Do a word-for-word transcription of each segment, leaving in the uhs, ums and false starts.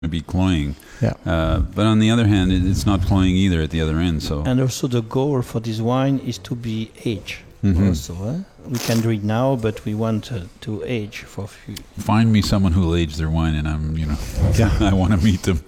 be cloying. Yeah. Uh, but on the other hand, it, it's not cloying either at the other end. So. And also the goal for this wine is to be aged. Mm-hmm. Also, eh? We can drink now, but we want uh, to age for a few. Find me someone who will age their wine, and I'm, you know, Yeah. I want to meet them.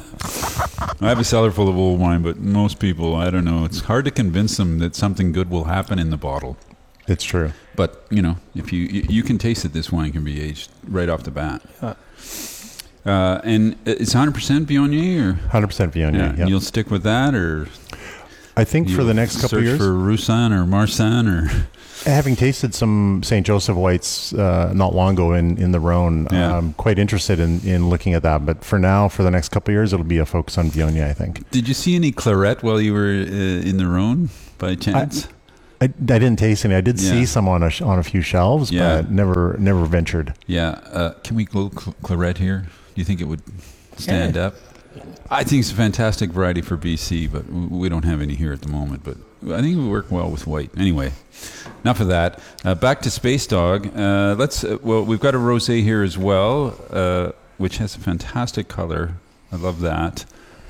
I have a cellar full of old wine, but most people, I don't know, it's hard to convince them that something good will happen in the bottle. It's true. But you know, if you you, you can taste that this wine can be aged right off the bat. Yeah. Uh, and it's one hundred percent Viognier, or one hundred percent Viognier. yeah, Yeah. you'll stick with that, or I think for the next couple search of years, for Roussanne or Marsanne, or having tasted some Saint Joseph whites uh, not long ago in, in the Rhone, Yeah. I'm quite interested in, in looking at that. But for now, for the next couple of years, it'll be a focus on Viognier, I think. did you see any Claret while you were uh, in the Rhone by chance? I, I didn't taste any. I did Yeah. see some on a sh- on a few shelves, Yeah. but never never ventured. Yeah. Uh, can we go cl- Claret here? Do you think it would stand Yeah. up? I think it's a fantastic variety for B C, but w- we don't have any here at the moment. But I think it would work well with white. Anyway, enough of that. Uh, back to Space Dog. Uh, let's. Uh, well, we've got a rosé here as well, uh, which has a fantastic color. I love that.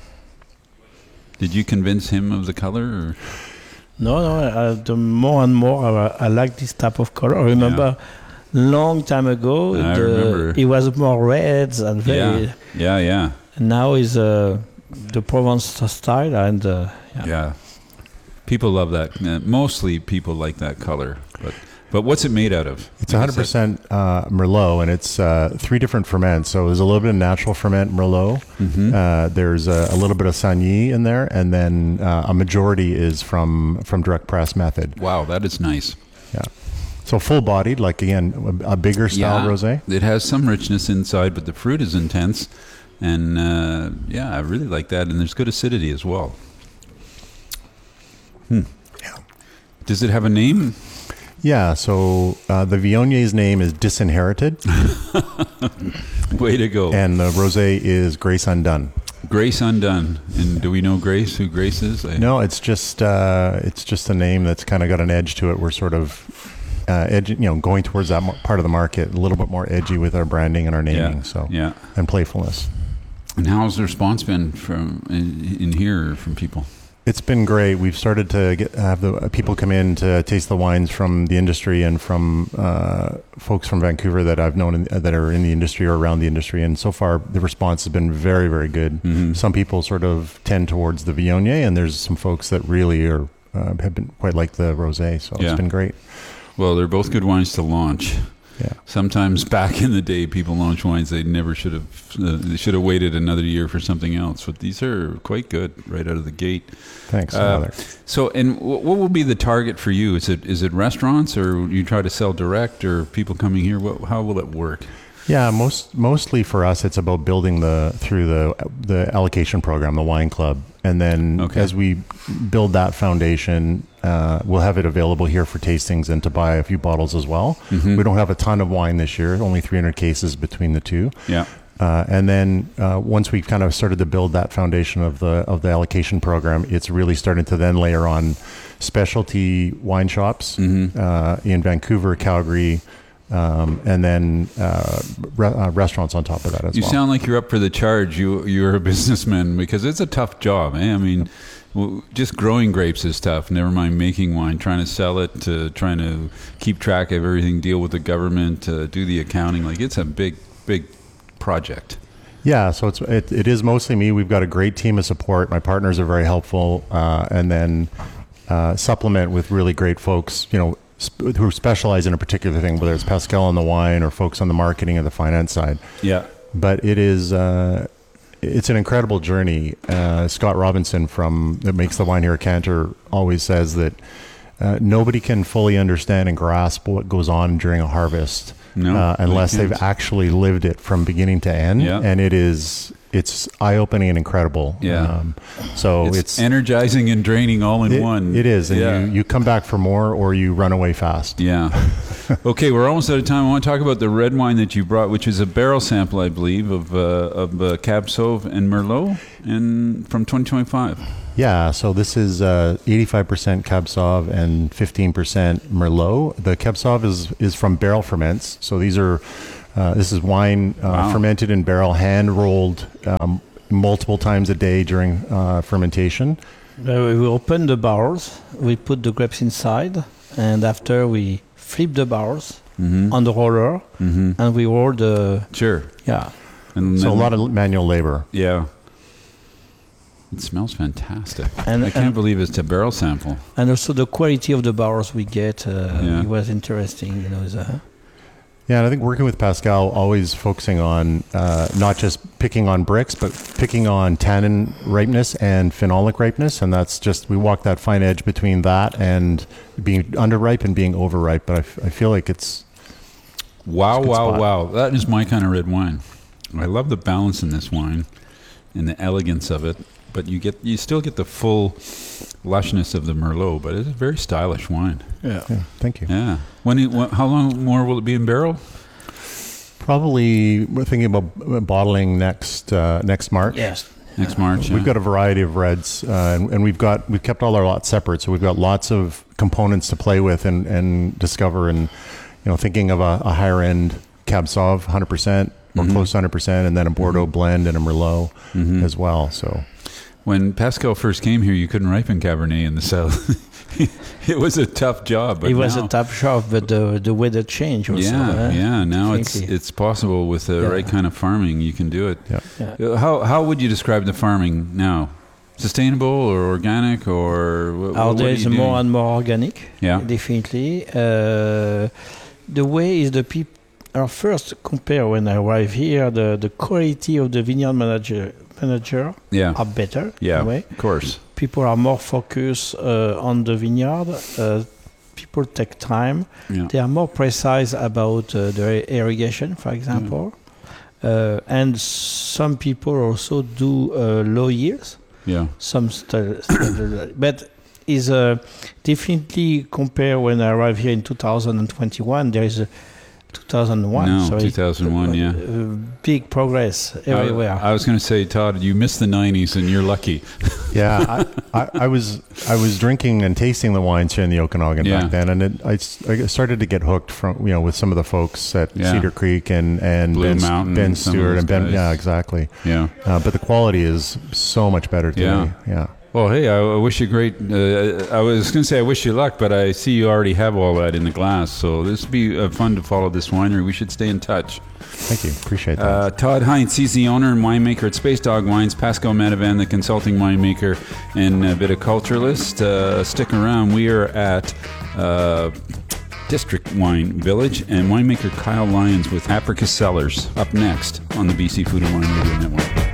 Did you convince him of the color? Or? No, no. Uh, the more and more I, I like this type of color. I remember long time ago, I the, remember. it was more reds and very. Yeah. Yeah. Yeah. Now is uh, the Provence style, and uh, yeah. Yeah, people love that. Uh, mostly people like that color. But but what's it made out of? It's one hundred percent uh, Merlot, and it's uh, three different ferments. So there's a little bit of natural ferment Merlot. Mm-hmm. Uh, there's a, a little bit of Sagny in there, and then uh, a majority is from from direct press method. Wow, that is nice. Yeah. So full bodied, like again, a, a bigger style Yeah, rosé. it has some richness inside, but the fruit is intense. And uh, yeah, I really like that. And there's good acidity as well. Hmm. Yeah. Does it have a name? Yeah. So uh, the Viogniers name is Disinherited, Way to go. and the rosé is Grace Undone. Grace Undone. And do we know Grace, who Grace is? I, No, it's just uh, it's just a name that's kind of got an edge to it. We're sort of uh, edge, you know, going towards that mo- part of the market, a little bit more edgy with our branding and our naming. Yeah, So yeah. and playfulness. And how's the response been from in, in here from people? It's been great. We've started to get, have the uh, people come in to taste the wines from the industry and from uh, folks from Vancouver that I've known in, uh, that are in the industry or around the industry. And so far, the response has been very, very good. Mm-hmm. Some people sort of tend towards the Viognier, and there's some folks that really are uh, have been quite like the rosé. So Yeah. it's been great. Well, they're both good wines to launch. Yeah. Sometimes back in the day, people launch wines they never should have. Uh, they should have waited another year for something else. But these are quite good right out of the gate. Thanks. Uh, Tyler. So, and w- what will be the target for you? Is it is it restaurants, or you try to sell direct, or people coming here? What, how will it work? Yeah, most mostly for us, it's about building the through the the allocation program, the wine club, and then Okay. as we build that foundation, uh, we'll have it available here for tastings and to buy a few bottles as well. Mhm. We don't have a ton of wine this year, only three hundred cases between the two. Yeah. Uh, and then uh, once we've kind of started to build that foundation of the of the allocation program, it's really starting to then layer on specialty wine shops Mm-hmm. uh, in Vancouver, Calgary, um, and then uh, re- uh, restaurants on top of that as You well. sound like you're up for the charge. You you're a businessman, because it's a tough job. Eh? I mean, well, just growing grapes is tough. Never mind making wine. Trying to sell it, to trying to keep track of everything, deal with the government, uh, do the accounting. Like, it's a big big project. Yeah, so it's it, it is mostly me. We've got a great team of support. My partners are very helpful, uh, and then uh, supplement with really great folks, you know, sp- who specialize in a particular thing, whether it's Pascal on the wine or folks on the marketing or the finance side. Yeah. But it is uh, it's an incredible journey. Uh, Scott Robinson from that makes the wine here at Cantor always says that uh, nobody can fully understand and grasp what goes on during a harvest. No, uh, unless they they've can't. actually lived it from beginning to end. Yeah. And it is, it's eye-opening and incredible. Yeah. Um, so It's, it's, energizing and draining all in it, one. it is. And Yeah. you, you come back for more or you run away fast. Yeah. Okay, we're almost out of time. I want to talk about the red wine that you brought, which is a barrel sample, I believe, of uh, of uh, Cab Sauv and Merlot, and from twenty twenty-five. Yeah. So this is uh, eighty-five percent Cab Sauv and fifteen percent Merlot. The Cab Sauv is, is from barrel ferments. So these are Uh, this is wine uh, Wow. fermented in barrel, hand rolled um, multiple times a day during uh, fermentation. Uh, we open the barrels, we put the grapes inside, and after we flip the barrels Mm-hmm. on the roller, Mm-hmm. and we roll the Sure. yeah. And So a then- lot of manual labor. Yeah. It smells fantastic. And- I can't and- believe it's a barrel sample. And also the quality of the barrels we get, uh, Yeah. it was interesting. You know, the, Yeah, and I think working with Pascal, always focusing on uh, not just picking on bricks, but picking on tannin ripeness and phenolic ripeness, and that's just we walk that fine edge between that and being underripe and being overripe. But I, f- I feel like it's Wow, It's a good wow, spot. wow. That is my kind of red wine. I love the balance in this wine and the elegance of it, but you get you still get the full lushness of the Merlot, but it's a very stylish wine. yeah. yeah. Thank you. Yeah. When, it, when how long more will it be in barrel? Probably we're thinking about b- bottling next uh, next March. Yes. Next March. We've yeah. got a variety of reds, uh, and, and we've got we've kept all our lots separate, so we've got lots of components to play with and, and discover. And you know, thinking of a, a higher end Cab Sauv, one hundred percent or Mhm. close to one hundred percent, and then a Bordeaux blend and a Merlot Mhm. as well. So When Pascal first came here, you couldn't ripen Cabernet in the south. It was a tough job. But It was now, a tough shop, but the the weather changed also. Yeah, eh? yeah. Now it's Thank you. it's possible with the Yeah. right kind of farming. You can do it. yeah. Yeah. Uh, How how would you describe the farming now? Sustainable or organic or wh- Our what are days you are more doing? and more organic. Yeah. Definitely. Uh, the way is the people. Uh, first, compare when I arrive here, the, the quality of the vineyard manager manager Yeah, are better. yeah, In a way. of course. People are more focused uh, on the vineyard. Uh, people take time. Yeah, They are more precise about uh, the irrigation, for example. Uh, and some people also do uh, low yields. yeah, Some st- st- but is uh, definitely compare when I arrived here in two thousand twenty-one. There is a two thousand one. No, sorry, two thousand one, yeah. uh, big progress everywhere. I, I was going to say, Todd, you missed the nineties, and you're lucky. Yeah, I, I, I was I was drinking and tasting the wines here in the Okanagan Yeah. back then, and it, I, s- I started to get hooked from you know with some of the folks at Yeah. Cedar Creek and and Blue Ben, Mountain, Ben some of Stewart those and Ben. guys. Yeah, exactly. Yeah. Uh, but the quality is so much better today. Yeah. Yeah. Well, hey, I, I wish you great. Uh, I was going to say I wish you luck, but I see you already have all that in the glass. So this would be uh, fun to follow this winery. We should stay in touch. Thank you. Appreciate that. Uh, Todd Heinz, he's the owner and winemaker at Space Dog Wines. Pascal Matavan, the consulting winemaker and uh, viticulturalist. Uh, stick around. We are at uh, District Wine Village, and winemaker Kyle Lyons with Apricot Cellars up next on the B C Food and Wine Radio Network.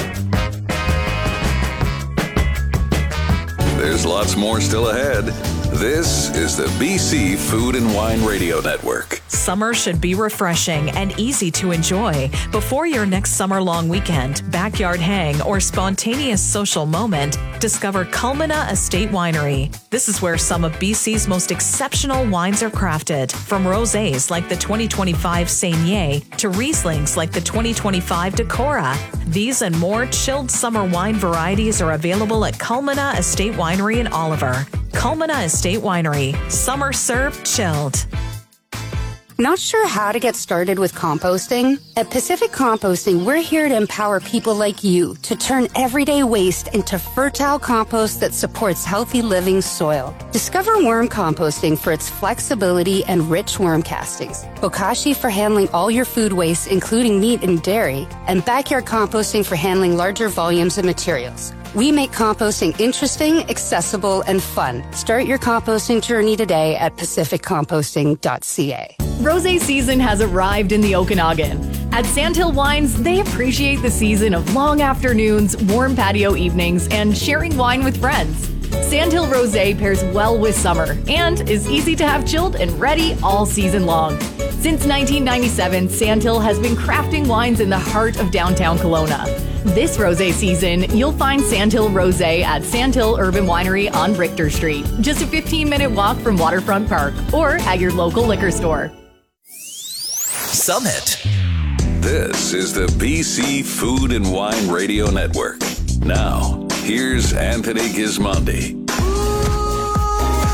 There's lots more still ahead. This is the B C Food and Wine Radio Network. Summer should be refreshing and easy to enjoy. Before your next summer-long weekend, backyard hang, or spontaneous social moment, discover Culmina Estate Winery. This is where some of B C's most exceptional wines are crafted, from rosés like the twenty twenty-five Saignée to Rieslings like the twenty twenty-five Decorah. These and more chilled summer wine varieties are available at Culmina Estate Winery in Oliver. Culmina Estate Winery. Summer served chilled. Not sure how to get started with composting? At Pacific Composting, we're here to empower people like you to turn everyday waste into fertile compost that supports healthy living soil. Discover worm composting for its flexibility and rich worm castings, bokashi for handling all your food waste, including meat and dairy, and backyard composting for handling larger volumes of materials. We make composting interesting, accessible, and fun. Start your composting journey today at pacific composting dot c a. Rosé season has arrived in the Okanagan. At Sandhill Wines, they appreciate the season of long afternoons, warm patio evenings, and sharing wine with friends. Sandhill Rosé pairs well with summer and is easy to have chilled and ready all season long. Since nineteen ninety-seven, Sandhill has been crafting wines in the heart of downtown Kelowna. This rosé season, you'll find Sandhill Rosé at Sandhill Urban Winery on Richter Street, just a fifteen minute walk from Waterfront Park, or at your local liquor store. Summit. This is the B C Food and Wine Radio Network. Now, here's Anthony Gismondi.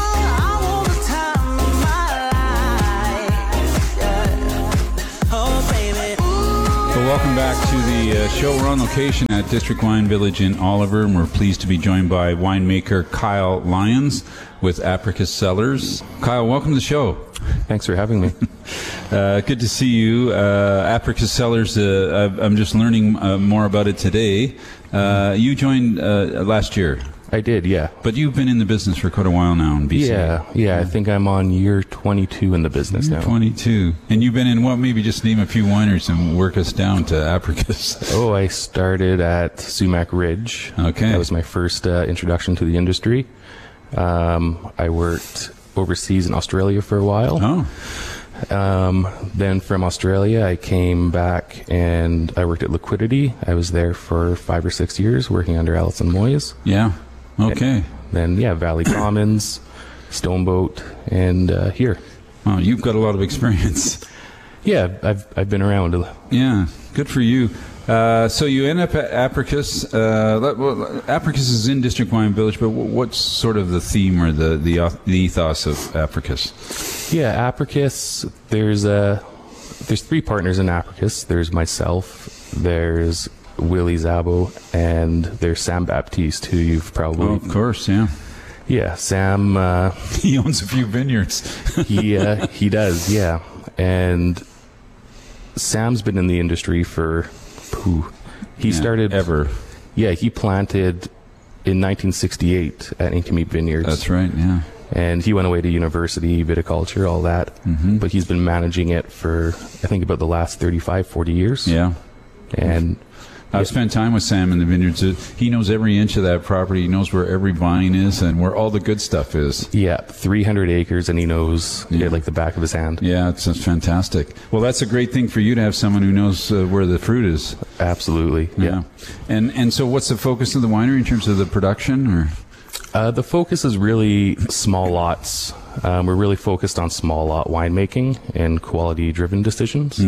Oh, welcome back to the uh, show. We're on location at District Wine Village in Oliver, and we're pleased to be joined by winemaker Kyle Lyons with Apricus Cellars. Kyle, welcome to the show. Thanks for having me. uh, good to see you. Uh, Apricus Cellars, uh, I'm just learning uh, more about it today. Uh, you joined uh, last year. I did, yeah. But you've been in the business for quite a while now in B C. Yeah, yeah. I think I'm on year twenty-two in the business Year now. twenty-two. And you've been in what? Maybe just name a few wineries and work us down to Apricus. Oh, I started at Sumac Ridge. Okay. That was my first uh, introduction to the industry. Um, I worked overseas in Australia for a while. Oh. Um, then from Australia, I came back and I worked at Liquidity. I was there for five or six years working under Alison Moyes. Yeah. Okay. Then, yeah, Valley Commons, Stoneboat, and uh, here. Well, you've got a lot of experience. Yeah, I've I've been around. Yeah, good for you. Uh, so you end up at Apricus. Uh, let- well, Apricus is in District Wine Village, but wh- what's sort of the theme or the the, uh, the ethos of Apricus? Yeah, Apricus. There's uh, there's three partners in Apricus. There's myself. There's Willie Zabo, and there's Sam Baptiste, who you've probably Oh, of course, yeah. yeah Sam. Uh, He owns a few vineyards. he uh, he does, yeah. And Sam's been in the industry for who he Yeah, started ever. Yeah, he planted in nineteen sixty-eight at Incomeep Vineyards. That's right. Yeah. And he went away to university, viticulture, all that. Mm-hmm. But he's been managing it for, I think, about the last thirty-five, forty years. Yeah. And I've spent time with Sam in the vineyards. Uh, He knows every inch of that property. He knows where every vine is and where all the good stuff is. yeah, three hundred acres, and he knows Yeah. it like the back of his hand. Yeah, it's, it's fantastic. Well, that's a great thing for you to have someone who knows uh, where the fruit is. Absolutely. Yeah. And and so, what's the focus of the winery in terms of the production? Or Uh, the focus is really small lots. Um, we're really focused on small lot winemaking and quality driven decisions.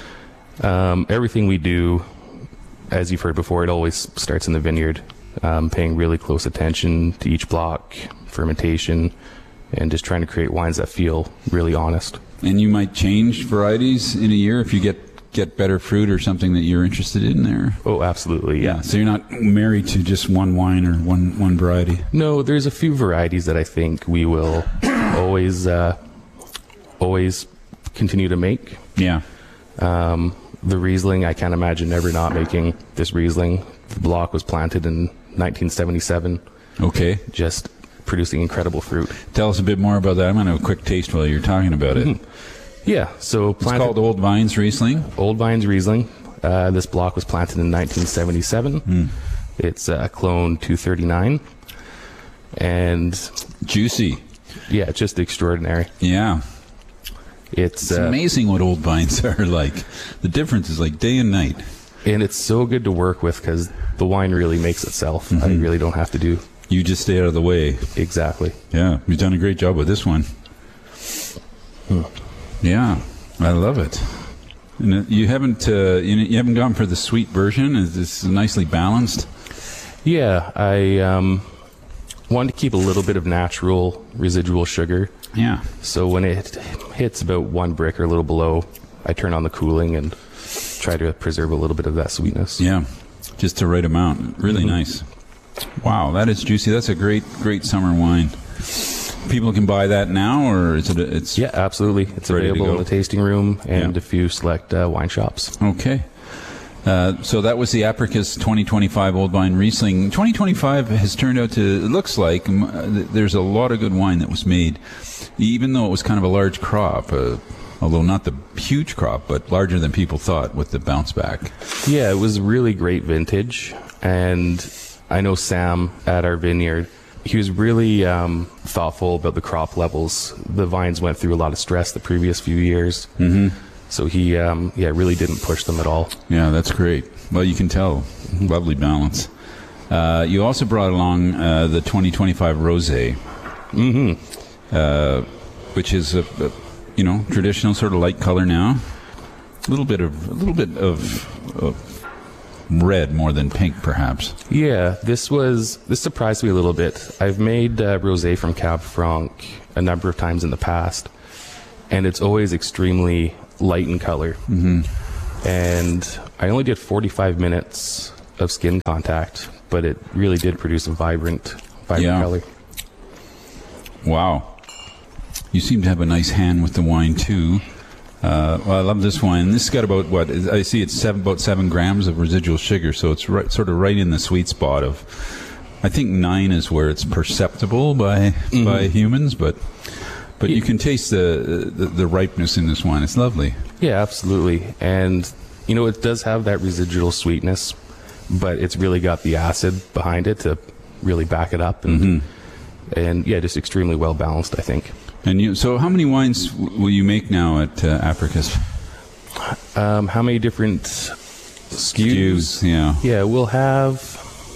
Um, everything we do, as you've heard before, it always starts in the vineyard, um, paying really close attention to each block, fermentation, and just trying to create wines that feel really honest. and you might change varieties in a year if you get get better fruit or something that you're interested in there. Oh, absolutely. Yeah. So you're not married to just one wine or one one variety. No, there's a few varieties that I think we will always, uh, always continue to make. Yeah. Um, the Riesling, I can't imagine ever not making this Riesling. The block was planted in nineteen seventy-seven, Okay. just producing incredible fruit. Tell us a bit more about that. I'm going to have a quick taste while you're talking about it. Yeah, so It's planted called Old Vines Riesling. Old Vines Riesling. Uh, this block was planted in nineteen seventy-seven. It's uh, clone two thirty-nine. And Juicy. yeah, it's just extraordinary. Yeah. It's, It's uh, amazing what old vines are like. The difference is like day and night. and it's so good to work with because the wine really makes itself. I really don't have to do You just stay out of the way. exactly. Yeah, you've done a great job with this one. Yeah, I love it. And uh, you haven't uh, you, you haven't gone for the sweet version. Is this nicely balanced? Yeah, I um, wanted to keep a little bit of natural residual sugar. Yeah. So when it hits about one brick or a little below, I turn on the cooling and try to preserve a little bit of that sweetness. Yeah, just the right amount. Really nice. Wow, that is juicy. That's a great, great summer wine. People can buy that now, or is it? A, it's Yeah, absolutely. It's Ready to available in go. the tasting room and Yeah. a few select uh, wine shops. Okay. Uh, so that was the Apricus twenty twenty-five Old Vine Riesling. twenty twenty-five has turned out to, it looks like, um, uh, th- there's a lot of good wine that was made, even though it was kind of a large crop, uh, although not the huge crop, but larger than people thought with the bounce back. Yeah, it was really great vintage. And I know Sam at our vineyard, he was really um, thoughtful about the crop levels. The vines went through a lot of stress the previous few years. Mm-hmm. So he, um, yeah, really didn't push them at all. Yeah, that's great. Well, you can tell. Lovely balance. Uh, you also brought along uh, the twenty twenty-five Rosé, Mm-hmm. uh, which is a, a you know traditional sort of light color now. A little bit of a little bit of, of red more than pink, perhaps. Yeah, this was this surprised me a little bit. I've made uh, rosé from Cab Franc a number of times in the past, and it's always extremely light in color. Mm-hmm. And I only did forty-five minutes of skin contact, but it really did produce a vibrant, vibrant Yeah. color. Wow. You seem to have a nice hand with the wine, too. Uh, well, I love this wine. This has got about, what, I see it's seven, about seven grams of residual sugar, so it's right, sort of right in the sweet spot of, I think nine is where it's perceptible by mm-hmm. by humans, but but you can taste the, the, the ripeness in this wine. It's lovely. Yeah, absolutely. And, you know, it does have that residual sweetness, but it's really got the acid behind it to really back it up. And, mm-hmm. and yeah, just extremely well balanced, I think. And you, so how many wines w- will you make now at uh, Apricus? Um, how many different S K Us? S K Us, yeah. Yeah, we'll have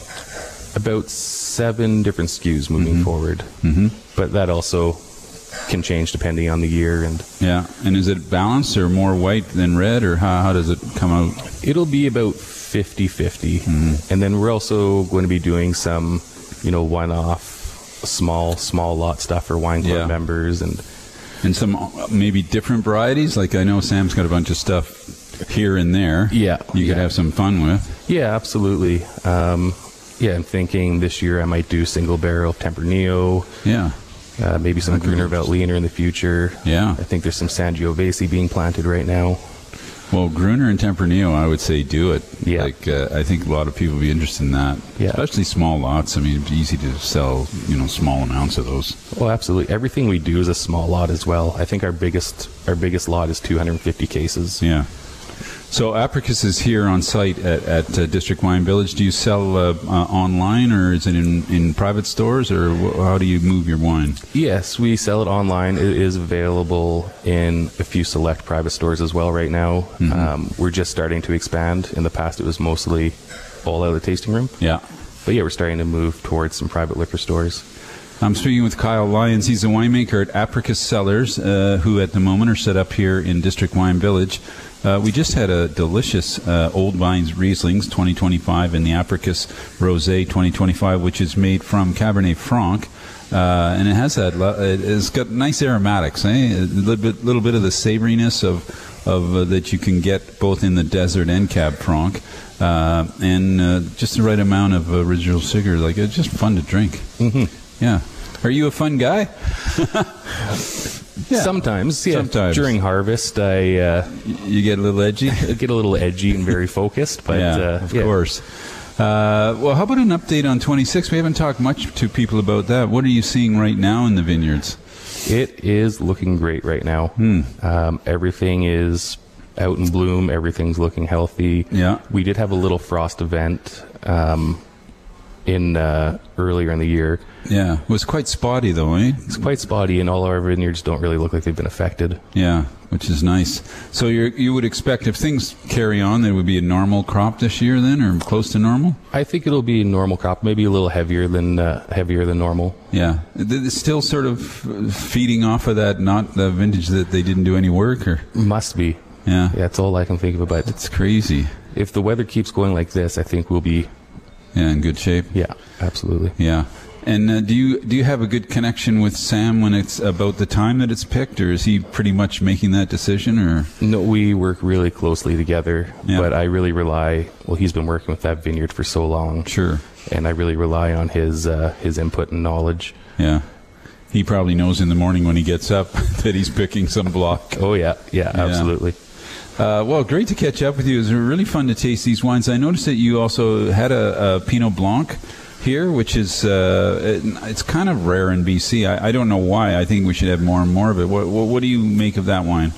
about seven different S K Us moving mm-hmm. forward. Mm-hmm. But that also can change depending on the year. And yeah, and is it balanced or more white than red, or how, how does it come out? It'll be about fifty-fifty. Mm-hmm. And then we're also going to be doing some, you know, one-off small small lot stuff for wine club yeah. members, and and some uh, maybe different varieties. Like I know Sam's got a bunch of stuff here and there. Yeah, you yeah. could have some fun with. Yeah, absolutely. Um, yeah, I'm thinking this year I might do single barrel Tempranillo. Yeah, uh, maybe some Gruner Veltliner in the future. Yeah, I think there's some Sangiovese being planted right now. Well, Gruner and Tempranillo, I would say do it. Yeah. Like, uh, I think a lot of people would be interested in that. Yeah. Especially small lots. I mean, it'd be easy to sell, you know, small amounts of those. Well, absolutely. Everything we do is a small lot as well. I think our biggest our biggest lot is two hundred fifty cases. Yeah. So Apricus is here on site at, at uh, District Wine Village. Do you sell uh, uh, online, or is it in, in private stores, or wh- how do you move your wine? Yes, we sell it online. It is available in a few select private stores as well right now. Mm-hmm. Um, we're just starting to expand. In the past, it was mostly all out of the tasting room. Yeah. But yeah, we're starting to move towards some private liquor stores. I'm speaking with Kyle Lyons. He's a winemaker at Apricus Cellars, uh, who at the moment are set up here in District Wine Village. Uh, we just had a delicious uh, Old Vines Rieslings twenty twenty-five and the Apricus Rosé twenty twenty-five, which is made from Cabernet Franc. Uh, and it has that, it's got nice aromatics, eh? A little bit, little bit of the savoriness of, of uh, that you can get both in the desert and Cab Franc. Uh, and uh, just the right amount of uh, residual sugar. Like, it's just fun to drink. Mm-hmm. Yeah. Are you a fun guy? Yeah. Sometimes, yeah. Sometimes. During harvest, I uh, you get a little edgy. get a little edgy and very focused. But yeah, uh, of yeah. course. Uh, well, how about an update on twenty-six? We haven't talked much to people about that. What are you seeing right now in the vineyards? It is looking great right now. Hmm. Um, everything is out in bloom. Everything's looking healthy. Yeah. We did have a little frost event um, in uh, earlier in the year. Yeah, it was quite spotty though, eh? It's quite spotty, and all our vineyards don't really look like they've been affected. Yeah, which is nice. So you you would expect if things carry on, there would be a normal crop this year then, or close to normal? I think it'll be a normal crop, maybe a little heavier than uh, heavier than normal. Yeah, it's still sort of feeding off of that, not the vintage that they didn't do any work, or must be. Yeah, yeah, that's all I can think of about. It's crazy. If the weather keeps going like this, I think we'll be yeah in good shape. Yeah, absolutely. Yeah. And uh, do you do you have a good connection with Sam when it's about the time that it's picked, or is he pretty much making that decision? Or no, we work really closely together. Yeah. But I really rely. Well, he's been working with that vineyard for so long. Sure. And I really rely on his uh, his input and knowledge. Yeah. He probably knows in the morning when he gets up that he's picking some block. Oh yeah, yeah, yeah. absolutely. Uh, well, great to catch up with you. It was really fun to taste these wines. I noticed that you also had a, a Pinot Blanc here, which is uh, it, it's kind of rare in B C. I, I don't know why. I think we should have more and more of it. What, what, what do you make of that wine?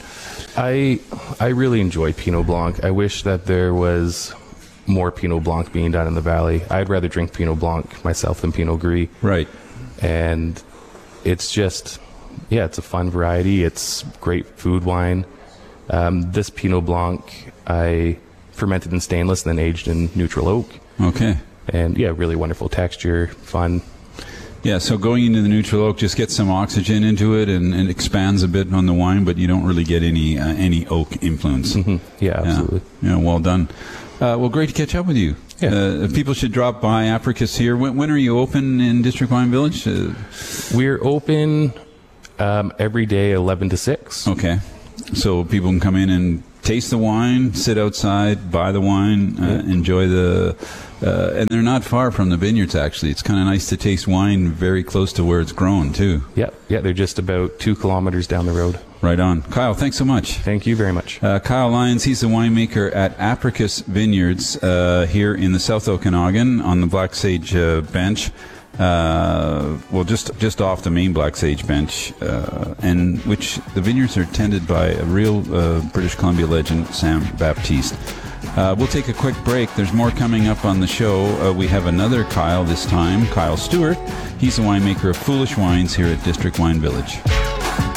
I I really enjoy Pinot Blanc. I wish that there was more Pinot Blanc being done in the valley. I'd rather drink Pinot Blanc myself than Pinot Gris. Right. And it's just, yeah, it's a fun variety. It's great food wine. Um, this Pinot Blanc I fermented in stainless and then aged in neutral oak. Okay. And yeah, really wonderful texture, fun. Yeah, so going into the neutral oak just gets some oxygen into it and, and expands a bit on the wine, but you don't really get any uh, any oak influence. Mm-hmm. Yeah, absolutely. Yeah, yeah, well done. Uh, well, great to catch up with you. Yeah. Uh, people should drop by Apricus here. When, when are you open in District Wine Village? Uh, We're open um, every day, eleven to six. Okay. So people can come in and taste the wine, sit outside, buy the wine, uh, enjoy the. Uh, and they're not far from the vineyards, actually. It's kind of nice to taste wine very close to where it's grown, too. Yeah, yeah, they're just about two kilometers down the road. Right on. Kyle, thanks so much. Thank you very much. Uh, Kyle Lyons, he's the winemaker at Apricus Vineyards uh, here in the South Okanagan on the Black Sage uh, bench. Uh, well, just just off the main Black Sage bench, uh, and which the vineyards are tended by a real uh, British Columbia legend, Sam Baptiste. Uh, we'll take a quick break. There's more coming up on the show. Uh, we have another Kyle this time, Kyle Stewart. He's the winemaker of Foolish Wines here at District Wine Village.